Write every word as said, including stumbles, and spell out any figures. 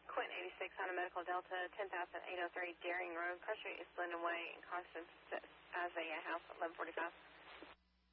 Quint eighty-six on a Medical Delta, ten thousand eight oh three Daring Road. Pressure is Linden Way in Constance, Isaiah House, eleven forty-five.